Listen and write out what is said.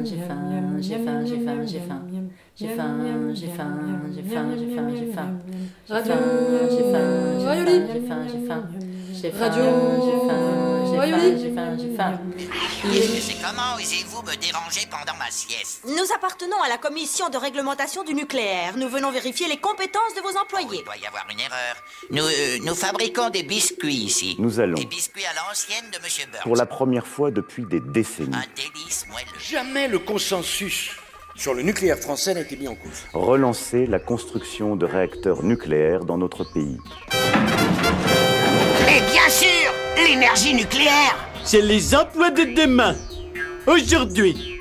j'ai faim, j'ai faim, j'ai faim, j'ai faim. J'ai faim, j'ai faim, j'ai faim, j'ai faim, j'ai faim. Radio J'ai faim, j'ai faim, j'ai faim. J'ai faim, Radio j'ai faim, j'ai faim, j'ai faim. C'est comment osez-vous me déranger pendant ma sieste? Nous appartenons à la commission de réglementation du nucléaire. Nous venons vérifier les compétences de vos employés. Il doit y avoir une erreur. Nous fabriquons des biscuits ici. Nous allons, Des biscuits à l'ancienne de Monsieur Burns. pour la première fois depuis des décennies, Un délice moelleux. Jamais le consensus sur le nucléaire français n'a été mis en cause. relancer la construction de réacteurs nucléaires dans notre pays. Et bien sûr, l'énergie nucléaire. C'est les emplois de demain. Aujourd'hui,